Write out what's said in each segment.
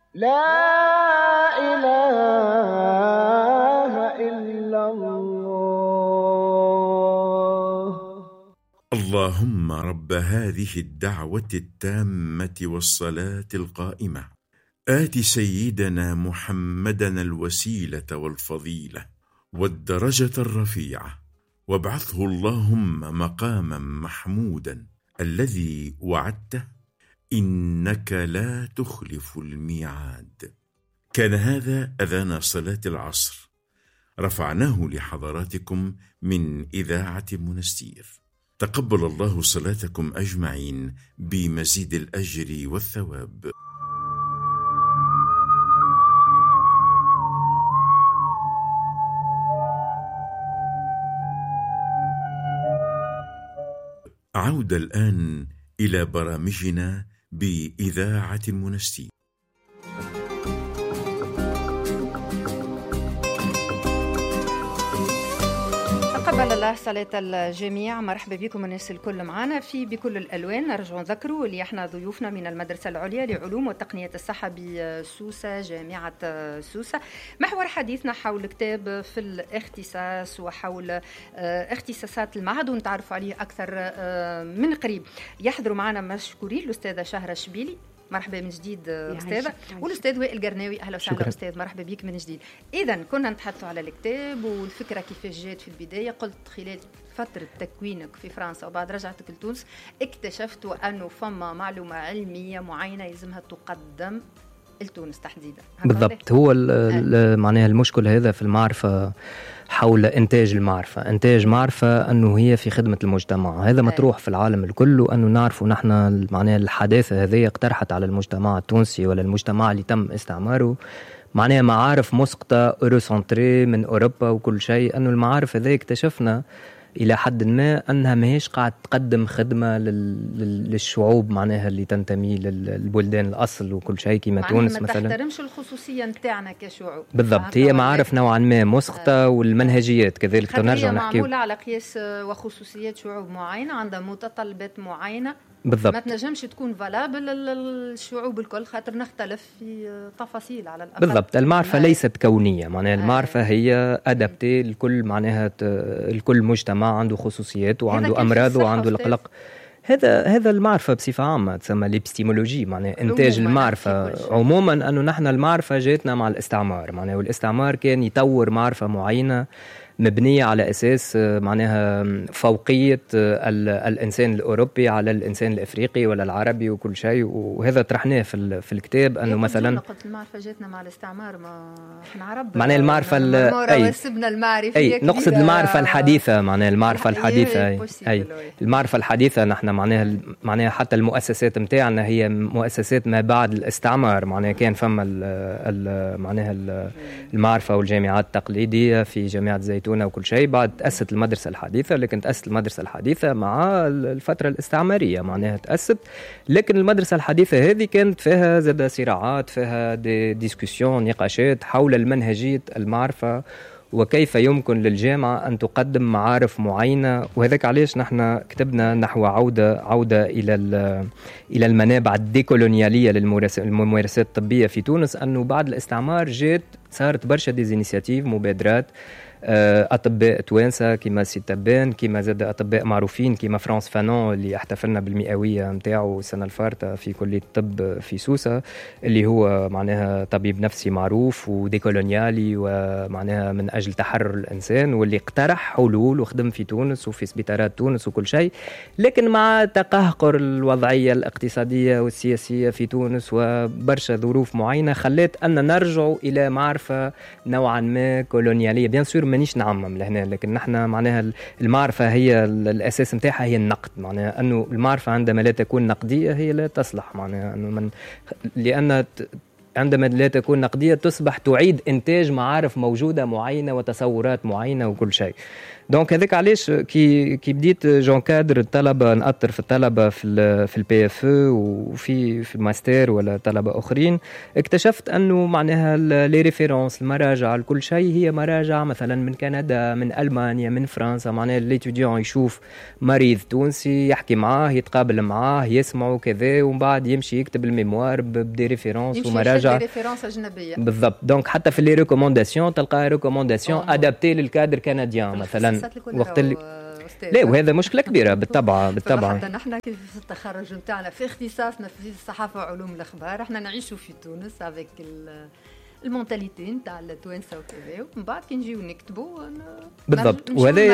لا إله إلا الله. اللهم رب هذه الدعوة التامة والصلاة القائمة، آت سيدنا محمدًا الوسيلة والفضيلة والدرجة الرفيعة، وابعثه اللهم مقامًا محمودًا الذي وعدته، إنك لا تخلف الميعاد. كان هذا أذان صلاة العصر، رفعناه لحضراتكم من إذاعة منستير. تقبل الله صلاتكم أجمعين بمزيد الأجر والثواب. عودة الآن إلى برامجنا بإذاعة منستير. تقبل الله صلاة الجميع. مرحبا بكم الناس الكل معنا في بكل الألوان. نرجع نذكروا اللي احنا ضيوفنا من المدرسة العليا لعلوم وتقنية الصحة بسوسة، جامعة سوسة. محور حديثنا حول كتاب في الاختصاص وحول اختصاصات المعهد، ونتعرف عليه أكثر من قريب. يحضروا معنا مشكورين الأستاذة شهرة شبيلي، مرحبا من جديد أستاذة، والأستاذ وائل قرناوي. أهلا وسهلا أستاذ، مرحبا بك من جديد. إذا كنا نتحدثوا على الكتاب والفكرة كيف جات في البداية. قلت خلال فترة تكوينك في فرنسا وبعد رجعتك لتونس اكتشفت أنه فما معلومة علمية معينة يلزمها تقدم لتونس تحديدا. بالضبط، هو معناها المشكلة هذا في المعرفة حول إنتاج المعرفة. إنتاج معرفة أنه هي في خدمة المجتمع، هذا مطروح في العالم الكل، وأنه نعرف نحن معناها الحداثة هذه اقترحت على المجتمع التونسي ولا المجتمع اللي تم استعماره معناها معارف مسقطة أوروسنتري من أوروبا وكل شيء. أنه المعارف هذه اكتشفنا إلى حد ما أنها ماهيش قاعد تقدم خدمة للشعوب معناها اللي تنتمي للبلدان الأصل وكل شيء كما تونس مثلا. ما تحترمش الخصوصية نتاعنا كشعوب. بالضبط، هي معارف نوعا ما مسقطة والمنهجيات كذلك تنرجع نحكي معمولة على قياس وخصوصيات شعوب معينة عندها متطلبات معينة. بالضبط، ما تنجمش تكون فالابل للشعوب الكل خاطر نختلف في تفاصيل على الأقل. بالضبط، المعرفة ليست كونية، معناها المعرفة هي أدابتي لكل معناها الكل مجتمع عنده خصوصيات وعنده أمراض وعنده القلق. هذا المعرفة بصفة عامة تسمى الابستيمولوجي، معناها إنتاج المعرفة عموما. أنه نحن المعرفة جاتنا مع الاستعمار، معناها والاستعمار كان يطور معرفة معينة مبنية على أساس معناها فوقية الإنسان الأوروبي على الإنسان الأفريقي ولا العربي وكل شيء. وهذا طرحناه في الكتاب أنه مثلا قلت المعرفة جاتنا مع الاستعمار، ما احنا عرب معناها المعرفة أي نقصد المعرفة الحديثة، معناها المعرفة الحديثة أي المعرفة الحديثة. نحن معناها حتى المؤسسات متاعنا هي مؤسسات ما بعد الاستعمار، معناها كان فما معناها المعرفة والجامعات التقليدية في جامعة زيتون وكل شيء. بعد تأسست المدرسة الحديثة، لكن تأسست المدرسة الحديثة مع الفترة الاستعمارية معناها تأسست. لكن المدرسة الحديثة هذه كانت فيها زاد صراعات، فيها ديسكوسيون، نقاشات حول المنهجية المعرفة وكيف يمكن للجامعة أن تقدم معارف معينة. وهذاك علاش نحن كتبنا نحو عودة إلى المنابع الديكولونيالية للممارسات الطبية في تونس. أنه بعد الاستعمار صارت برشا ديزينيسياتيف، مبادرات أطباء توانسة كما سي تبان، كما زاد أطباء معروفين كما فرانس فانون اللي احتفلنا بالمئوية متاعه السنة الفارطة في كلية الطب في سوسة، اللي هو معناها طبيب نفسي معروف وديكولونيالي ومعناها من أجل تحرر الإنسان، واللي اقترح حلول وخدم في تونس وفي سبيطارات تونس وكل شيء. لكن مع تقهقر الوضعية الاقتصادية والسياسية في تونس وبرشا ظروف معينة خلت أن نرجع إلى معرفة نوعا ما كولونيالية. بيان سور مانيش نعمم لهنا، لكن نحن معناها المعرفة هي الأساس متاعها هي النقد، معناها أنه المعرفة عندما لا تكون نقدية هي لا تصلح، معناها أنه لأن عندما لا تكون نقدية تصبح تعيد إنتاج معارف موجودة معينة وتصورات معينة وكل شيء. دونك هذاك علاش كي بديت جون كادر الطلبه نأثر في الطلبه في البي اف وفي الماستر ولا طلبه اخرين، اكتشفت انه معناها لي ريفيرونس المراجع لكل شيء هي مراجع مثلا من كندا، من المانيا، من فرنسا. معناها ليتوديون يشوف مريض تونسي يحكي معاه، يتقابل معاه، يسمعه كذا، ومن بعد يمشي يكتب الميموار بدي ريفيرونس ومراجع ريفيرونس اجنبيه. بالضبط. دونك حتى في لي ريكومونداسيون تلقى ريكومونداسيون ادابتي للكادر كنديان مثلا وقت لا، وهذا مشكله كبيره بالطبع. حتى نحن كيف في التخرج نتاعنا في اختصاصنا في الصحافه وعلوم الاخبار احنا نعيشوا في تونس افيك المونتاليتي نتاع التوانسه وكذا، ومن بعد كي نجيو نكتبوا بالضبط.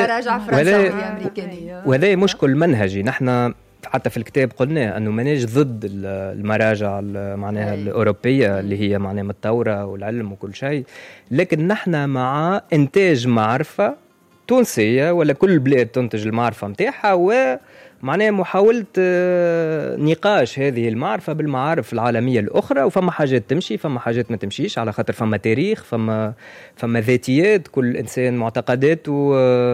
وهذا مشكل منهجي. نحن حتى في الكتاب قلنا انه ماناش ضد المراجع معناها الاوروبيه اللي هي معناها متطوره والعلم وكل شيء، لكن نحن مع انتاج معرفه تونسيه ولا كل بلاد تنتج المعرفه نتاعها، ومعناها محاوله نقاش هذه المعرفه بالمعارف العالميه الاخرى. وفما حاجات تمشي، فما حاجات ما تمشيش، على خاطر فما تاريخ، فما ذاتيات، كل انسان معتقداته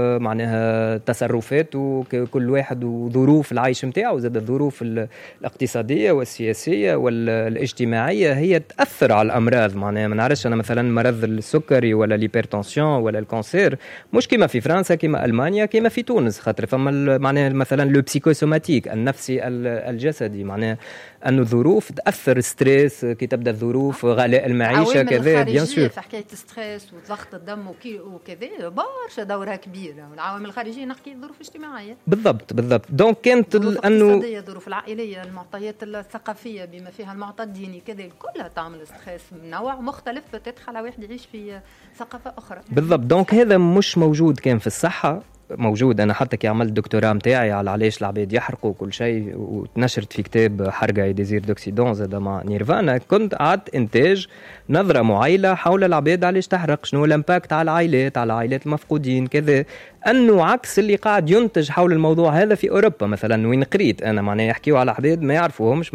معناها تصرفاته، كل واحد وظروف العيش نتاعو، زاد الظروف الاقتصاديه والسياسيه والاجتماعيه هي تاثر على الامراض. معناها ما نعرفش انا مثلا مرض السكري ولا الهيبرتنسيون ولا الكانسير مش كيما في فرنسا كيما المانيا كيما في تونس، خاطر فما معناها مثلا لو بسيكوسوماتيك النفسي الجسدي، معناها انه الظروف تاثر، ستريس كي تبدا الظروف، غلاء المعيشه كذا بيان سور. في حكايه ستريس وضغط الدم وكذا برشا دورها كبيره، والعوامل الخارجيه نحكي الظروف الاجتماعيه. بالضبط. دونك كانت انه الظروف العائليه، المعطيات الثقافيه بما فيها المعطى الديني كذا كلها تعمل ستريس من نوع مختلف بتدخل على واحد يعيش في ثقافه اخرى. بالضبط. دونك هذا مش موجود كان في الصحه، موجود. انا حتى كي عملت الدكتوراه نتاعي على علاش العباد يحرقوا كل شيء وتنشرت في كتاب حرقه اي ديزير دوكسيدون زاد مع نيرفانا، كنت قعدت انتاج نظره معيله حول العباد علاش تحرق، شنو الامباكت على العائلات المفقودين كذا، انه عكس اللي قاعد ينتج حول الموضوع هذا في اوروبا مثلا. وين قريت انا معناها يحكيوا على عباد ما يعرفوهمش،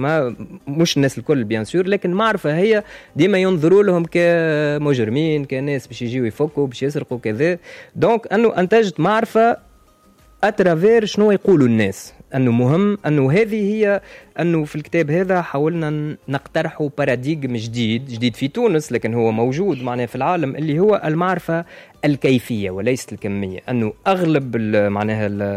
مش الناس الكل بيان سور، لكن معرفه هي ديما ينظروا لهم كمجرمين، كناس باش يجيوا يفكوا باش يسرقوا كذا. دونك انه انتجت معرفه اترافير شنو يقولوا الناس، انه مهم انه هذه هي انه في الكتاب هذا حاولنا نقترحوا باراديغم جديد في تونس، لكن هو موجود معناه في العالم، اللي هو المعرفه الكيفيه وليست الكميه. انه اغلب معناها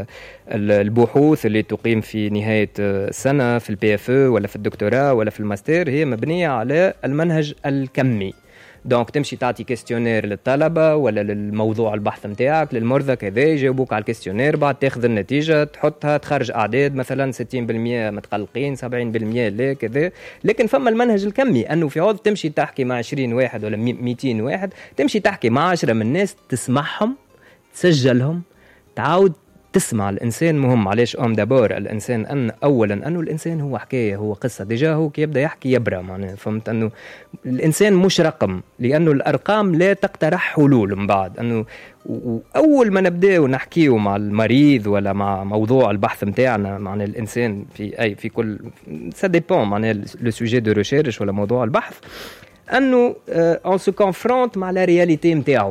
البحوث اللي تقيم في نهايه السنه في البي اف ولا في الدكتوراه ولا في الماستر هي مبنيه على المنهج الكمي. دونك تمشي تعطي كيستيونير للطلبة ولا للموضوع البحث متاعك للمرضى كذا، يجاوبوك على الكيستيونير، بعد تاخذ النتيجة تحطها تخرج أعداد مثلا 60% متقلقين 70% لا كذا. لكن فما المنهج الكمي أنه في عوض تمشي تحكي مع 20 واحد ولا 200 واحد، تمشي تحكي مع 10 من الناس، تسمعهم، تسجلهم، تعاود تسمع. الإنسان مهم. علاش دابور الإنسان أن أولا أنه الإنسان هو حكاية، هو قصة. ديجا هو كي يبدأ يحكي يبرى معناه، فهمت أنه الإنسان مش رقم، لأنه الأرقام لا تقترح حلول من بعد. أنه وأول ما نبدأ ونحكيه مع المريض ولا مع موضوع البحث متاعنا معناه الإنسان في كل ça dépend معناه le sujet de recherche ولا موضوع البحث، أنه on se confronte مع la réalité متاعه،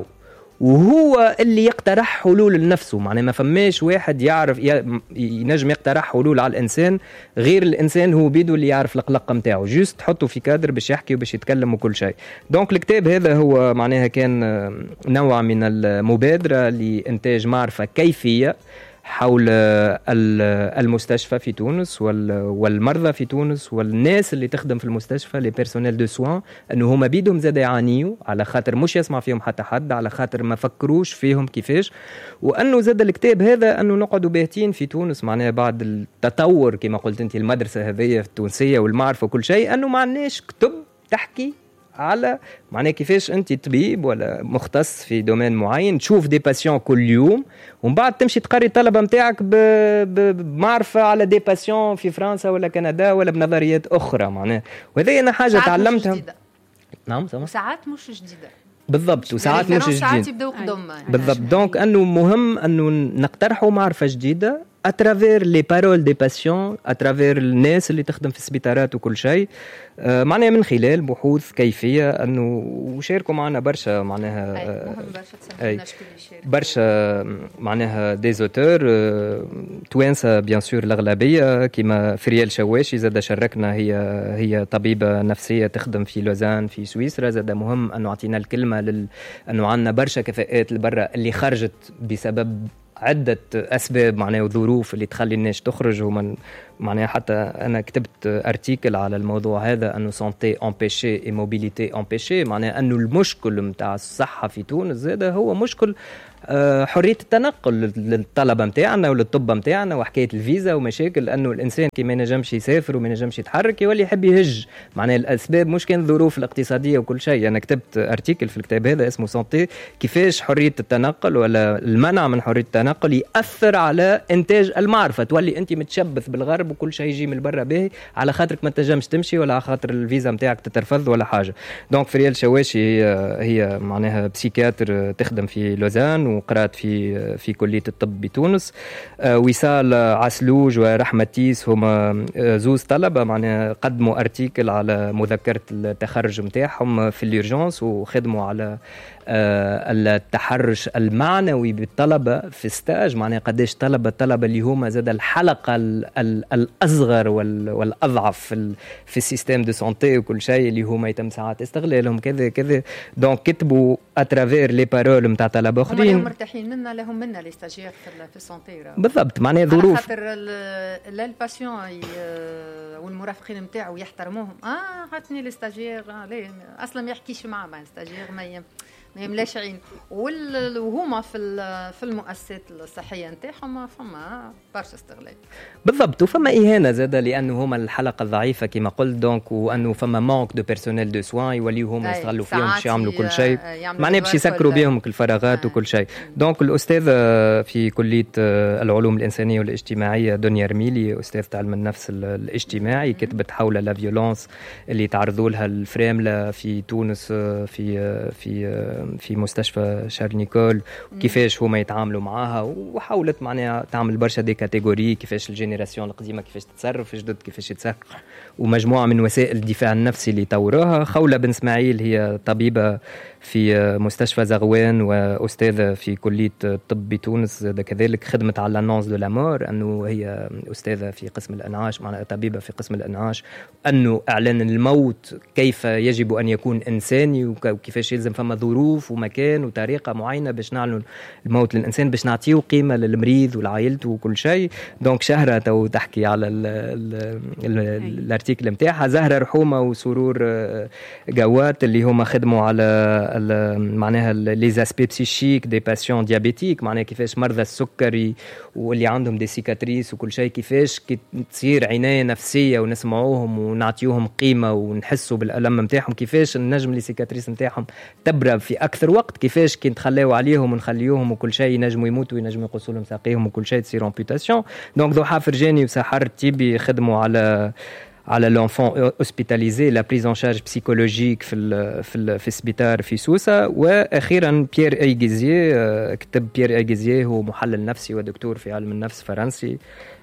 وهو اللي يقترح حلول لنفسه. معناه ما فماش واحد يعرف ينجم يقترح حلول على الإنسان غير الإنسان هو بيدو اللي يعرف القلق متاعه، جوست تحطه في كادر باش يحكي وباش يتكلم وكل شيء. دونك الكتاب هذا هو معناها كان نوع من المبادرة لإنتاج معرفة كيفية حول المستشفى في تونس والمرضى في تونس والناس اللي تخدم في المستشفى، لي بيرسونيل دو سوان، انه هما بيدهم زاد يعانيوا على خاطر مش يسمع فيهم حتى حد، على خاطر ما فكروش فيهم كيفاش. وانه زاد الكتاب هذا انه نقعدوا باهتين في تونس معناها بعد التطور كما قلت انت المدرسه هذه التونسيه والمعرفه وكل شيء، انه ما عندناش كتب تحكي على معناه كيفاش انت طبيب ولا مختص في دومين معين تشوف دي باسيون كل يوم، ومن بعد تمشي تقري الطلبه نتاعك بمعرفه على دي باسيون في فرنسا ولا كندا ولا بنظريات اخرى معناه. وهذه انا حاجه تعلمتها. نعم ساعات مش جديده بالضبط، وساعات مش جديده، ساعات يبداو قدام بالضبط. دونك انه مهم انه نقترحوا معرفه جديده اترافير لي بارول دي باسيون، اترافير الناس اللي تخدم في السبيطارات وكل شيء، معناها من خلال بحوث كيفيه انه وشاركوا معنا برشا معناها برشا معناها ديزوتور توانسه بيان سور الاغلبيه كيما فريال شواشي زاد شاركنا، هي طبيبه نفسيه تخدم في لوزان في سويسرا. زاد مهم انه اعطينا الكلمه انه عندنا برشا كفاءات لبرا اللي خرجت بسبب عدة أسباب معناه وظروف اللي تخلي الناس تخرج. ومن معناه حتى أنا كتبت أرتيكل على الموضوع هذا أنه سانتي أمبيشي إي موبيليتي أمبيشي، معناه أنه المشكل متاع الصحة في تونس زاد هو مشكل حرية التنقل للطلبة متاعنا وللطب متاعنا وحكاية الفيزا ومشاكل، أنه الإنسان كي ما ينجمش يسافر وما ينجمش يتحرك يولي يحب يهج. معناه الأسباب مش كان ظروف الاقتصادية وكل شيء. أنا كتبت أرتيكل في الكتاب هذا اسمه سانتي، كيفاش حرية التنقل ولا المنع من حرية التنقل يأثر على إنتاج المعرفة. تولي أنت متشبث بالغرب وكل شيء يجي من برا باهي على خاطرك ما تنجمش تمشي ولا على خاطر الفيزا متاعك تترفض ولا حاجة. دونك فريال شواشي هي معناها بسيكاتر تخدم في لوزان وقرأت في كلية الطب بتونس. وصال عسلوج ورحمة تيس هما زوز طلبة معناها قدموا أرتيكل على مذكرة التخرج متاعهم في اليورجنس وخدموا على التحرش المعنوي بالطلبة في ستاج. معناها قديش طلبة اللي هما زاد الحلقة الأصغر والأضعف في السيستم دو سانتي وكل شيء اللي هما يتم ساعات استغلالهم كذا كذا. دونك كتبوا أترافير لي بارول متاع طلبة آخرين هم مرتاحين منا لهم منا لي ستاجير في السانتي بالضبط. معناها ظروف خاطر الباسيون والمرافقين نتاعو يحترموهم. هاتني لي ستاجير اصلا ما يحكيش معاه مع ستاجير ما يملاش عين. وهما في المؤسسات الصحيه نتاعهم فما برشا استغلال بالضبط. وفما اهانه زاد لانه هما الحلقه الضعيفه كما قلت. دونك وانه فما مانك دو بيرسونيل دو سوان يوليو هما يستغلوا فيهم باش يعملوا كل شيء، معناها باش يسكروا بهم الفراغات وكل شيء. دونك الاستاذه في كليه العلوم الانسانيه والاجتماعيه دنيا رميلي استاذه علم النفس الاجتماعي كتبت حول لا فيولونس اللي تعرضوا لها الفرامله في تونس في مستشفى شارل نيكول كيفاش هما يتعاملوا معاها، وحاولت معناها تعمل برشا دي كاتيجوري كيفاش الجينيراسيون القديمه كيفاش تتصرف جدد كيفاش يتصرف، ومجموعه من وسائل الدفاع النفسي اللي طوروها. خولة بن اسماعيل هي طبيبه في مستشفى زغوان واستاذه في كليه الطب بتونس كذلك خدمت على لانونس دو لامور، انه هي استاذه في قسم الانعاش معناها طبيبه في قسم الانعاش، انه اعلان الموت كيف يجب ان يكون انساني وكيفاش يلزم فما ظروف ومكان وطريقه معينه باش نعلن الموت للانسان باش نعطيه قيمه للمريض ولعائلته وكل شيء. دونك شهره تو تحكي على الارتيكل نتاعها. زهره رحومه وسرور جوات اللي هما خدموا على معناها لي زاسبي بسيشيك دي باسيون ديابيتيك، معناها كيفاش مرضى السكري واللي عندهم دي سيكاتريس وكل شيء كيفاش تصير عنايه نفسيه ونسمعوهم ونعطيوهم قيمه ونحسوا بالالم نتاعهم، كيفاش النجم لي سيكاتريس نتاعهم تبرى في اكثر وقت، كيفاش كي نتخلاو عليهم ونخليوهم وكل شيء ينجموا يموتوا وينجموا يقصوا لهم ساقيهم وكل شيء تصير امبوتاسيون. دونك ضحى فرجاني وسحر تيبي خدموا على l'enfant hospitalisé la prise en charge psychologique في السبيطار في سوسة. واخيرا بيير ايغيزيه كتب بيير ايغيزيه هو محلل نفسي ودكتور في علم النفس فرنسي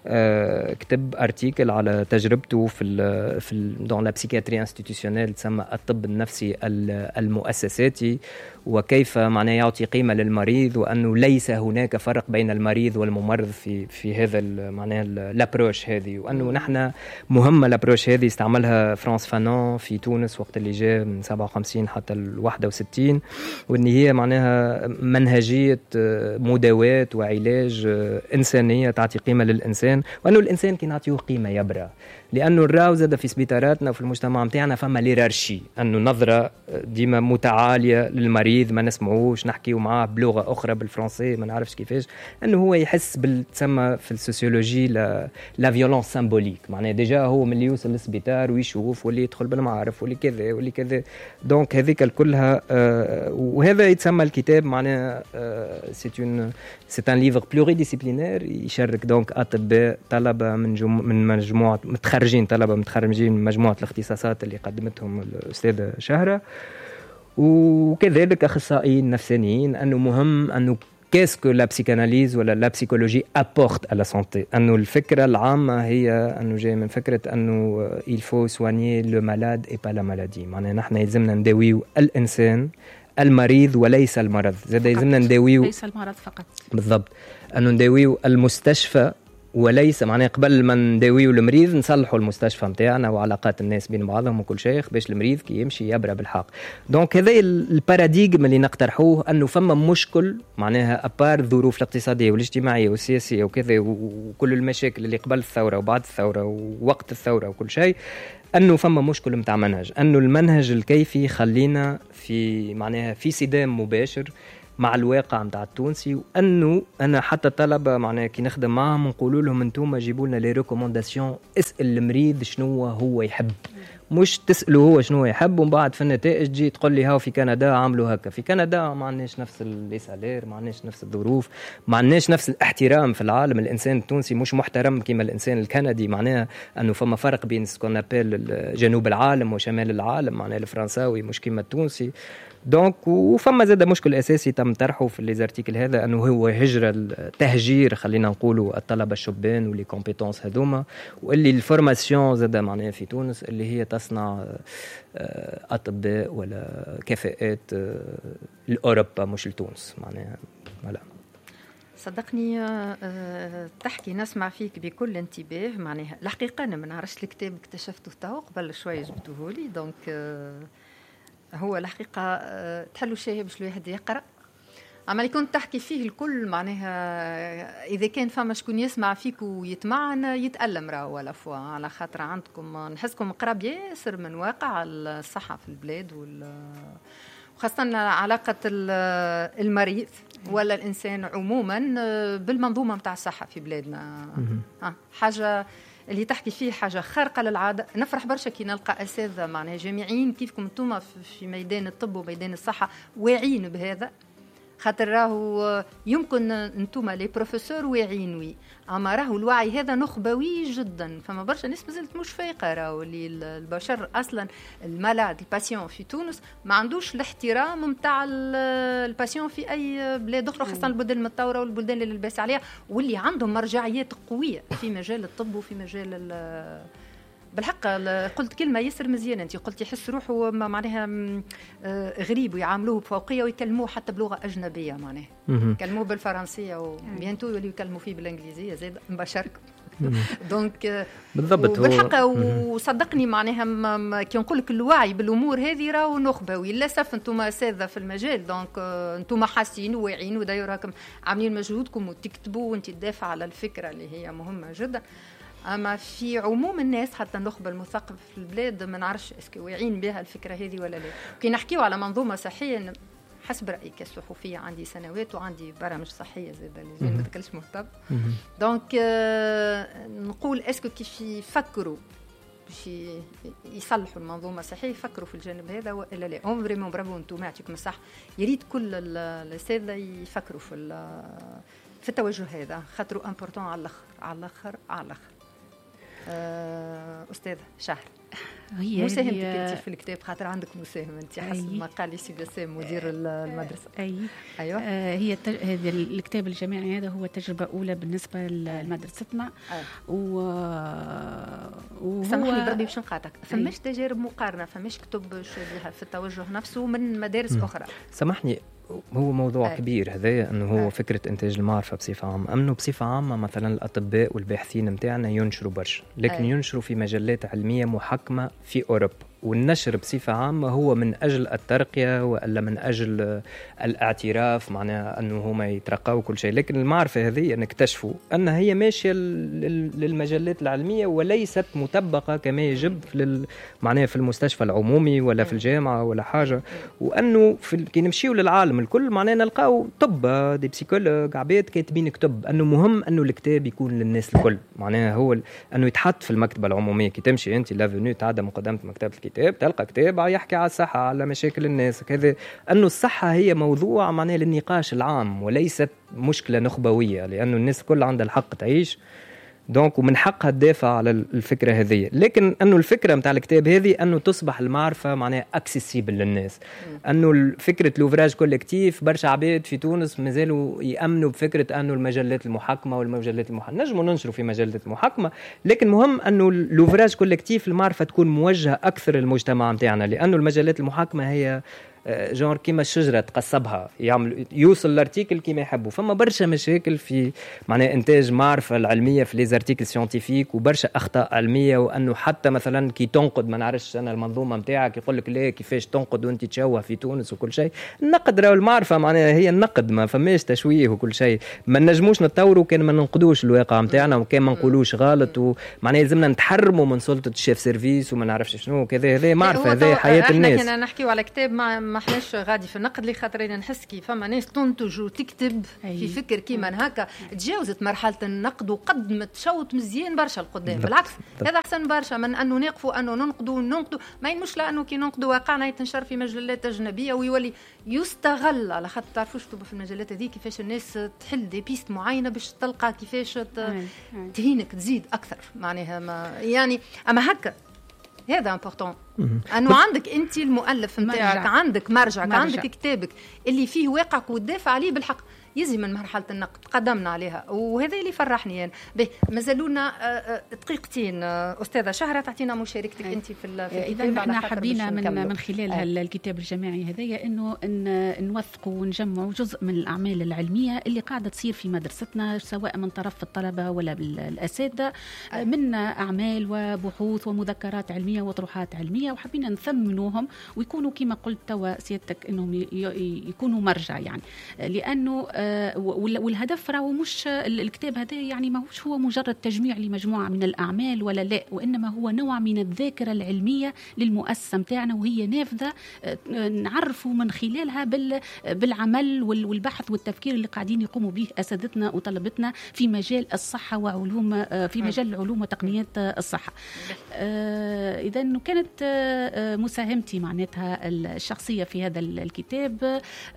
كتب ارتيكل على تجربته في دون لا بسيكاتري انستيتيوشنيل تسمى الطب النفسي المؤسساتي، وكيف معناه يعطي قيمه للمريض وانه ليس هناك فرق بين المريض والممرض في هذا معناه لابروش هذه، وانه نحن مهمه لابروش هذه استعملها فرانس فانون في تونس وقت اللي جاء من 57 حتى ال 61، وان هي معناها منهجيه مداواة وعلاج انسانيه تعطي قيمه للانسان، وانه الانسان كي نعطيه قيمه يبرى. لانه الراو زاد في سبيطاراتنا وفي المجتمع متاعنا فما ليرارشي، انه نظره ديما متعاليه للمريض ما نسمعوش نحكيو معاه بلغه اخرى بالفرنسي ما نعرفش كيفاش، انه هو يحس بالتسمى في السوسيولوجي لا فيولونس سامبوليك، معناه ديجا هو من اللي يوصل للسبيطار ويشوف واللي يدخل بالمعارف واللي كذا واللي كذا. دونك هذيك كلها وهذا يتسمى الكتاب معناه سي ان ليفر بلوري ديسيبلينير يشارك دونك اطباء طلبه من مجموعه طلبه متخرجين من مجموعه الاختصاصات اللي قدمتهم الاستاذه شهره، وكذلك اخصائيين نفسانيين، انه مهم انه qu'est-ce que la psychanalyse ولا la psychologie apporte à la santé. أنه الفكرة العامة هي أنه جاي من فكرة أنه il faut soigner le malade et pas la maladie. معناها نحن يلزمنا نداويو الإنسان المريض وليس المرض. زاد يلزمنا نداويو ليس المرض فقط. بالضبط. أنه نداويو المستشفى وليس معناه قبل ما نداويو المريض نصلحوا المستشفى متاعنا وعلاقات الناس بين بعضهم وكل شيء باش المريض كي يمشي يبرى بالحق. دونك هذا الباراديغم اللي نقترحوه انه فما مشكل معناها ابار الظروف الاقتصاديه والاجتماعيه والسياسيه وكذا وكل المشاكل اللي قبل الثوره وبعد الثوره ووقت الثوره وكل شيء، انه فما مشكل متاع منهج، انه المنهج الكيفي خلينا في معناها في صدام مباشر مع الواقع متاع التونسي، وانه انا حتى طلبه معناها كي نخدم معهم نقول لهم انتم جيبوا لنا لي ريكومونداسيون، اسال المريض شنو هو يحب، مش تساله هو شنو يحب ومن بعد في النتائج تجي تقول لي هاو في كندا عملوا هكا. في كندا ما عندناش نفس لي سالير، ما عندناش نفس الظروف، ما عندناش نفس الاحترام في العالم. الانسان التونسي مش محترم كما الانسان الكندي، معناها انه فما فرق بين سكون ابل جنوب العالم وشمال العالم، معناها الفرنساوي مش كما التونسي. دونك وفما زاد مشكل اساسي تم طرحه في لي زارتيكل هذا، انه هو تهجير خلينا نقولوا الطلبه الشبان واللي كومبيتونس هذوما، واللي الفورماسيون زاد معناها في تونس اللي هي تصنع اطباء ولا كفاءات لاوروبا مش لتونس معناها. ولا صدقني تحكي نسمع فيك بكل انتباه. معناها الحقيقه انا ما نعرفش الكتاب اكتشفته تو قبل شويه جبته لي، دونك هو الحقيقة تحلو شيء باش الواحد يقرأ. عمل يكون تحكي فيه الكل معناها إذا كان فما شكون يسمع فيك ويتمعن يتألم راهو ولا فوا، على خاطر عندكم نحسكم قراب ياسر من واقع الصحة في البلاد وخاصة علاقة المريض ولا الإنسان عموما بالمنظومة متاع الصحة في بلادنا. حاجة اللي تحكي فيه حاجة خارقة للعادة. نفرح برشا كي نلقى أساتذة معناها جامعيين كيفكم انتم في ميدان الطب وميدان الصحة واعيين بهذا، خاطر راهو يمكن انتم لي بروفيسور واعيين وي، اما راهو الوعي هذا نخبوي جدا. فما برشا ناس مازالت مش فايقه راهو اللي البشر اصلا المالاد الباسيون في تونس ما عندوش الاحترام نتاع الباسيون في اي بلاد اخرى، خاصه البلدان المتطوره والبلدان اللي لباس عليها واللي عندهم مرجعيات قويه في مجال الطب وفي مجال بالحق. قلت كلمة ياسر مزيانة، أنت قلت يحس روحه معناها غريب ويعاملوه بفوقية ويكلموه حتى بلغة أجنبية، معناها يكلموه بالفرنسية وبينتو يوليو يكلموا فيه بالإنجليزية زاد مباشركم. دونك بالضبط بالحق. وصدقني معناها كي نقول لك الوعي بالامور هذه راهو نخبوي للاسف. انتم اساتذه في المجال، دونك انتم حاسين وواعيين وداير راكم عاملين مجهودكم وتكتبوا وانت تدافع على الفكره اللي هي مهمه جدا. اما في عموم الناس حتى النخبه المثقفه في البلاد ما نعرفش اسكو واعيين بها الفكره هذه ولا لا. كي نحكيو على منظومه صحيه حسب رأيي كصحفية عندي سنوات وعندي برامج صحية زاد اللي ما تكلش مهتم. دونك نقول اسكو كيف يفكروا باش يصلحوا المنظومة الصحية يفكروا في الجانب هذا ولا لا. هم فريمون برافو انتم يعطيكم الصح، يريد كل الأساتذة يفكروا في التوجه هذا، خاطروا امبورطون على الاخر على الاخر على الاخر. أستاذ شهر مساهمتك انت في الكتاب، خاطر عندك مساهم انت حسب ما قال لي سي بسام مدير المدرسه. ايوه هي هذا الكتاب الجامعي هذا هو تجربه اولى بالنسبه لمدرستنا. سامحني بربي باش نقاطعك، فماش تجارب مقارنه، فماش كتب شبيهه في التوجه نفسه من مدارس اخرى؟ سامحني هو موضوع كبير هذا، انه هو فكره انتاج المعرفه بصفه عامه. انه بصفه عامه مثلا الاطباء والباحثين نتاعنا ينشروا برشا، لكن ينشروا في مجلات علميه محكمه في اوروبا. والنشر بصفة عامة هو من أجل الترقية ولا من أجل الاعتراف، معناها أنه هما يترقوا كل شيء. لكن المعرفة هذه نكتشفوا أنها هي ماشية للمجلات العلمية وليست مطبقة كما يجب معناها في المستشفى العمومي ولا في الجامعة ولا حاجة. وأنه كي نمشيوا للعالم الكل معناها نلقاو طب دي بسيكولوج عباد كاتبين كتب. أنه مهم أنه الكتاب يكون للناس الكل، معناها هو أنه يتحط في المكتبة العمومية. كي تمشي أنت لافونيو تعدى مقدمة مكتبة الكتاب تلقى كتاب يحكي على الصحة على مشاكل الناس كذا. أنه الصحة هي موضوع معناه للنقاش العام وليست مشكلة نخبوية، لأنه الناس كل عندها الحق تعيش دونك ومن حقها تدافع على الفكرة هذه. لكن أنه الفكرة متاع الكتاب هذه أنه تصبح المعرفة معناها أكسيسيبل للناس. أنه فكرة لوفراج كولكتيف برشا عباد في تونس مازالوا يأمنوا بفكرة أنه المجلات المحكمة والمجلات المحكمة نجموا ننشروا في مجلات المحكمة، لكن مهم أنه لوفراج كولكتيف المعرفة تكون موجهة أكثر للمجتمع متاعنا، لأنه المجلات المحكمة هي جونر كيما الشجرة تقصبها يعمل يوصل الارتيكل كيما يحبوا. فما برشا مشاكل في معناه إنتاج معرفة العلمية في لي ارتيكل سيانتيفيك وبرشا أخطاء علمية، وأنه حتى مثلا كي تنقد ما نعرفش أنا المنظومة متاعك يقول لك لا كيفاش تنقد وأنت تشوه في تونس وكل شيء. النقد راهو المعرفة معناها هي النقد، ما فماش تشويه وكل شيء. ما نجموش نتطوروا كان ما ننقدوش الواقع متاعنا وكان ما نقولوش غلط، ومعناه لازمنا نتحرموا من سلطة الشيف سيرفيس وما نعرفش شنو كذا. هذا معرفة، هذا حياة الناس. احنا كنا نحكيو على كتاب ما احناش غادي في النقد اللي خاطرين نحس كي فما ناس تنتج وتكتب في فكر كيما هكا تجاوزت مرحله النقد وقدمت شوط مزيان برشا القدام. بالعكس هذا احسن برشا من انه نقفوا انه ننقدوا ما هي مشكله انه كي ننقدوا واقعنا يتنشر في مجلات اجنبيه ويولي يستغل على خاطر تعرفوش تكتبوا في المجلات هذه كيفاش الناس تحل دي بيست معينه باش تلقى كيفاش تهينك تزيد اكثر معناها يعني اما هكا هذا امبورطون انه عندك انت المؤلف نتاعك، عندك مرجعك، عندك كتابك اللي فيه واقعك وتدافع عليه بالحق. يزي من مرحله النقد قدمنا عليها وهذا اللي فرحني يعني. مازالونا دقيقتين استاذه شهره تعطينا مشاركتك انت في اذا احنا حبينا من خلال الكتاب الجماعي هذايا انه نوثقوا ونجمعوا جزء من الاعمال العلميه اللي قاعده تصير في مدرستنا سواء من طرف الطلبه ولا الاساتذه، من اعمال وبحوث ومذكرات علميه وطروحات علميه، وحبينا نثمنوهم ويكونوا كما قلت توا سيادتك انهم يكونوا مرجع يعني. لانه والهدف راهو مش الكتاب هذا يعني ما هو مجرد تجميع لمجموعة من الأعمال ولا لا، وإنما هو نوع من الذاكرة العلمية للمؤسسة متاعنا وهي نافذة نعرفوا من خلالها بالعمل والبحث والتفكير اللي قاعدين يقوموا به أساتذتنا وطلبتنا في مجال الصحة وعلوم في مجال العلوم وتقنيات الصحة. إذا كانت مساهمتي معناتها الشخصية في هذا الكتاب.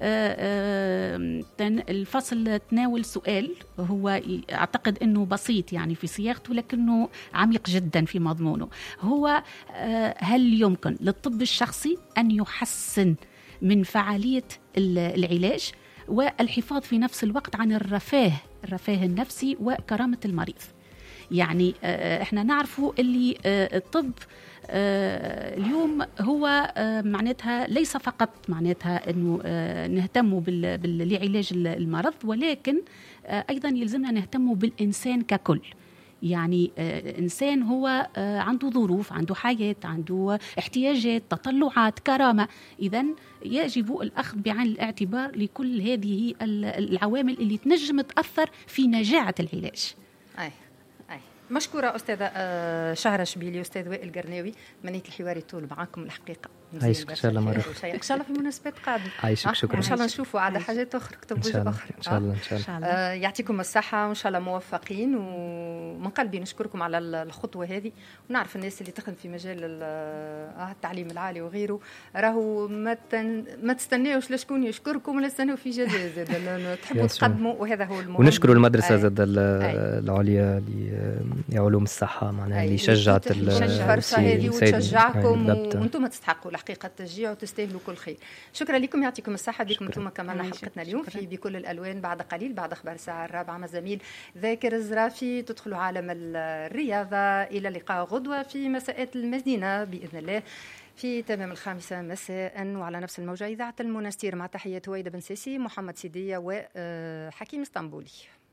الفصل تناول سؤال هو أعتقد أنه بسيط يعني في صياغته لكنه عميق جدا في مضمونه. هو هل يمكن للطب الشخصي أن يحسن من فعالية العلاج والحفاظ في نفس الوقت عن الرفاه النفسي وكرامة المريض؟ يعني احنا نعرفوا اللي الطب اليوم هو معناتها ليس فقط معناتها انه نهتم لعلاج المرض، ولكن ايضا يلزمنا نهتم بالانسان ككل. يعني إنسان هو عنده ظروف، عنده حياة، عنده احتياجات، تطلعات، كرامة. إذن يجب الأخذ بعين الاعتبار لكل هذه العوامل اللي تنجم تأثر في نجاعة العلاج. مشكورة أستاذة شهرة شبيلي، أستاذ وائل قرناوي، منيت الحوار يطول معكم الحقيقة. عايشك إن شاء الله مرة. إن شاء الله في مناسبات قادمة. عايشك شكرا. إن شاء الله نشوفوا على حاجات أخرى، كتبوا أخرى. إن شاء الله إن شاء الله. يعطيكم الصحة وإن شاء الله موفقين، ومن قلبي نشكركم على الخطوة هذه. ونعرف الناس اللي تخدم في مجال التعليم العالي وغيره راهو ما تستناوش لشكون يشكركم ولا تستناو في جزاء تحبوا تقدموا، وهذا هو المهم. ونشكروا المدرسة زاد العليا لعلوم الصحة معناها اللي شجعت الفرصة هذه وتشجعكم، وانتم تستحقوا الحقيقة التشجيع وتستاهلوا كل خير. شكرا لكم، يعطيكم الصحة. بكم انتم كمان حلقتنا اليوم في بكل الألوان. بعد قليل بعد أخبار الساعة 4 مع زميل ذاكر الزرافي تدخلوا عالم الرياضة. إلى اللقاء غدوة في مساءات المدينة بإذن الله في تمام 5 مساء وعلى نفس الموجة إذاعة المنستير، مع تحيات هويدا بن سيسي، محمد سيدية وحكيم اسطنبولي.